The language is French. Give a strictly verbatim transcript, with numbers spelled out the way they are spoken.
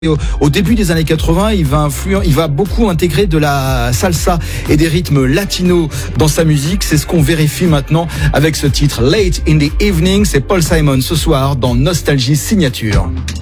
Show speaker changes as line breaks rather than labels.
Au, au début des années quatre-vingts, il va influer, il va beaucoup intégrer de la salsa et des rythmes latinos dans sa musique. C'est ce qu'on vérifie maintenant avec ce titre Late in the Evening. C'est Paul Simon ce soir dans Nostalgie Signature.